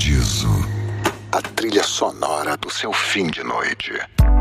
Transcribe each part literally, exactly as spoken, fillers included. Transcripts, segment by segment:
Paradiso, a trilha sonora do seu fim de noite.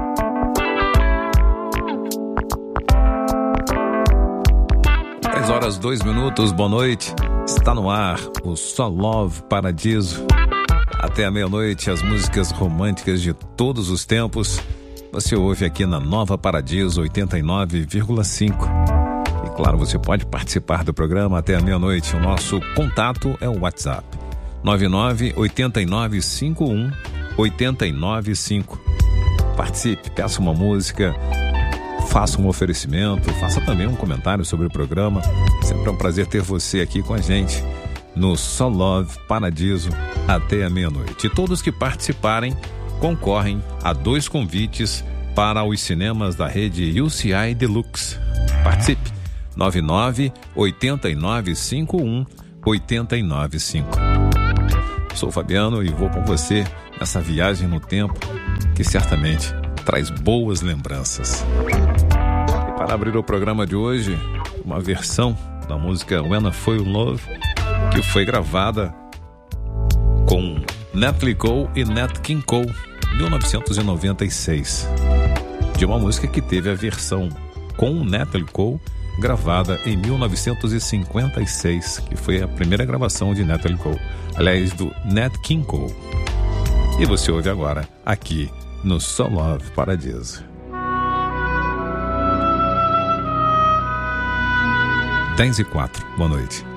dez horas, dois minutos, boa noite. Está no ar o Só Love Paradiso. Até a meia-noite, as músicas românticas de todos os tempos. Você ouve aqui na Nova Paradiso oitenta e nove vírgula cinco. E claro, você pode participar do programa até a meia-noite. O nosso contato é o WhatsApp nove nove oito nove cinco um oito nove cinco. Participe, peça uma música, faça um oferecimento, faça também um comentário sobre o programa. Sempre é um prazer ter você aqui com a gente no Só Love Paradiso até a meia-noite. E todos que participarem concorrem a dois convites para os cinemas da rede U C I Deluxe. Participe! nove nove oito nove cinco um oito nove cinco. Sou Fabiano e vou com você nessa viagem no tempo que certamente traz boas lembranças. E para abrir o programa de hoje, uma versão da música When I Fall in Love, que foi gravada com Natalie Cole e Nat King Cole em mil novecentos e noventa e seis, de uma música que teve a versão com Natalie Cole gravada em mil novecentos e cinquenta e seis, que foi a primeira gravação de Natalie Cole, aliás, do Nat King Cole. E você ouve agora aqui no Só Love Paradiso. dez e quatro, boa noite.